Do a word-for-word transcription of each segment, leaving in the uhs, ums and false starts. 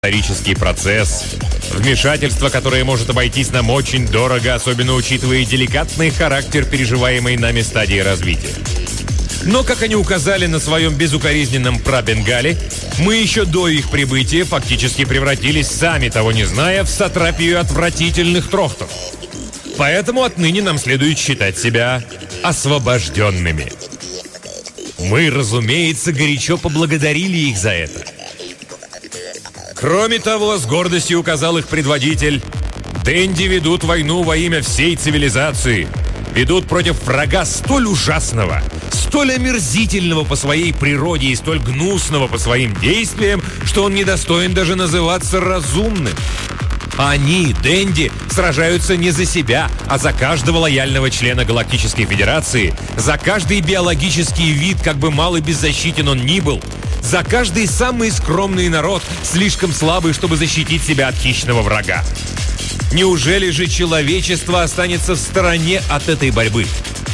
исторический процесс. Вмешательство, которое может обойтись нам очень дорого, особенно учитывая деликатный характер переживаемой нами стадии развития. Но, как они указали на своем безукоризненном прабенгале, мы еще до их прибытия фактически превратились, сами того не зная, в сатрапию отвратительных трохтов. Поэтому отныне нам следует считать себя освобожденными. Мы, разумеется, горячо поблагодарили их за это. Кроме того, с гордостью указал их предводитель, денди ведут войну во имя всей цивилизации, ведут против врага столь ужасного, столь омерзительного по своей природе и столь гнусного по своим действиям, что он недостоин даже называться разумным. Они, денди, сражаются не за себя, а за каждого лояльного члена Галактической Федерации, за каждый биологический вид, как бы мал и беззащитен он ни был, за каждый самый скромный народ, слишком слабый, чтобы защитить себя от хищного врага. Неужели же человечество останется в стороне от этой борьбы?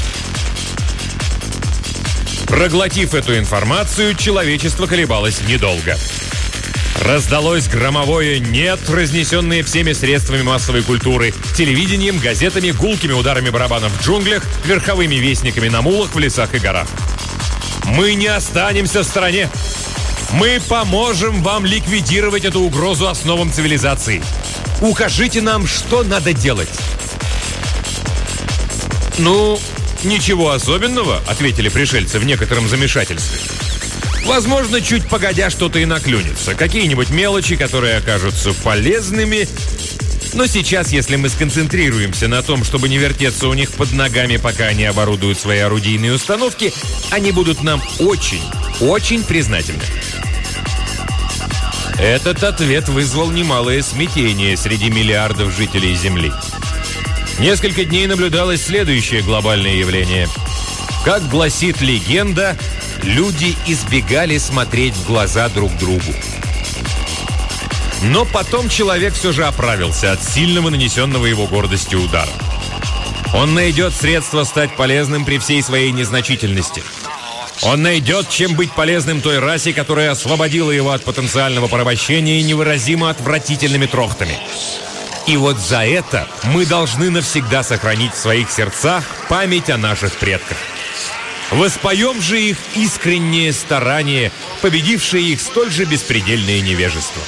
Проглотив эту информацию, человечество колебалось недолго. Раздалось громовое «нет», разнесенное всеми средствами массовой культуры, телевидением, газетами, гулкими ударами барабанов в джунглях, верховыми вестниками на мулах в лесах и горах. Мы не останемся в стороне. Мы поможем вам ликвидировать эту угрозу основам цивилизации. Укажите нам, что надо делать. Ну, ничего особенного, ответили пришельцы в некотором замешательстве. Возможно, чуть погодя что-то и наклюнется. Какие-нибудь мелочи, которые окажутся полезными. Но сейчас, если мы сконцентрируемся на том, чтобы не вертеться у них под ногами, пока они оборудуют свои орудийные установки, они будут нам очень, очень признательны. Этот ответ вызвал немалое смятение среди миллиардов жителей Земли. Несколько дней наблюдалось следующее глобальное явление. Как гласит легенда, люди избегали смотреть в глаза друг другу. Но потом человек все же оправился от сильного нанесенного его гордостью удара. Он найдет средства стать полезным при всей своей незначительности. Он найдет, чем быть полезным той расе, которая освободила его от потенциального порабощения невыразимо отвратительными трохтами. И вот за это мы должны навсегда сохранить в своих сердцах память о наших предках. Воспоем же их искреннее старание, победившее их столь же беспредельное невежество.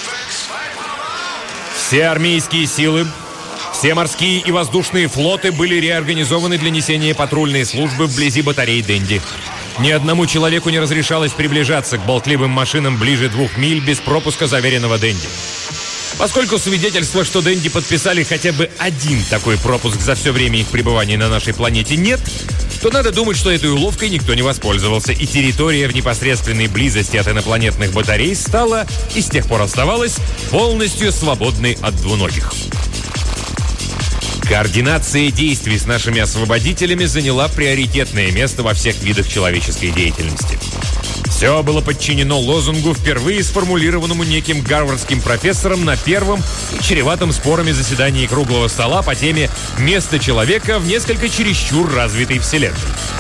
Все армейские силы, все морские и воздушные флоты были реорганизованы для несения патрульной службы вблизи батарей денди. Ни одному человеку не разрешалось приближаться к болтливым машинам ближе двух миль без пропуска заверенного денди. Поскольку свидетельства, что денди подписали хотя бы один такой пропуск за все время их пребывания на нашей планете, нет, то надо думать, что этой уловкой никто не воспользовался, и территория в непосредственной близости от инопланетных батарей стала, и с тех пор оставалась, полностью свободной от двуногих. Координация действий с нашими освободителями заняла приоритетное место во всех видах человеческой деятельности. Все было подчинено лозунгу, впервые сформулированному неким гарвардским профессором на первом и чреватом спорами заседании круглого стола по теме «Место человека в несколько чересчур развитой вселенной».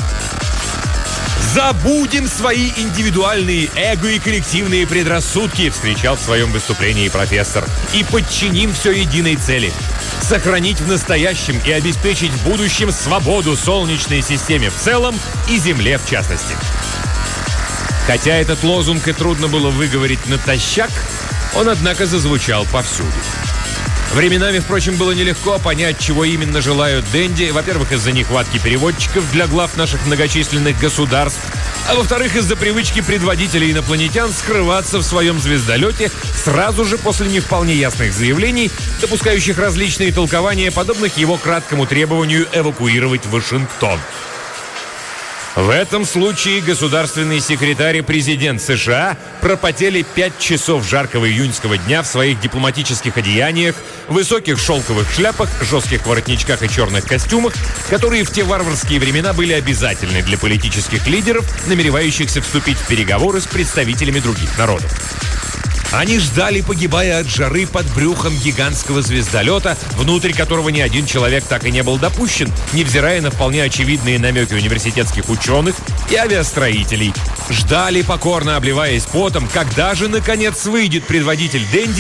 «Забудем свои индивидуальные эго и коллективные предрассудки», встречал в своем выступлении профессор, «и подчиним все единой цели – сохранить в настоящем и обеспечить в будущем свободу Солнечной системе в целом и Земле в частности». Хотя этот лозунг и трудно было выговорить натощак, он, однако, зазвучал повсюду. Временами, впрочем, было нелегко понять, чего именно желают денди, во-первых, из-за нехватки переводчиков для глав наших многочисленных государств, а во-вторых, из-за привычки предводителей инопланетян скрываться в своем звездолете сразу же после не вполне ясных заявлений, допускающих различные толкования, подобных его краткому требованию эвакуировать Вашингтон. В этом случае государственный секретарь и президент США пропотели пять часов жаркого июньского дня в своих дипломатических одеяниях, высоких шелковых шляпах, жестких воротничках и черных костюмах, которые в те варварские времена были обязательны для политических лидеров, намеревающихся вступить в переговоры с представителями других народов. Они ждали, погибая от жары под брюхом гигантского звездолета, внутрь которого ни один человек так и не был допущен, невзирая на вполне очевидные намеки университетских ученых и авиастроителей. Ждали, покорно обливаясь потом, когда же, наконец, выйдет предводитель Дэнди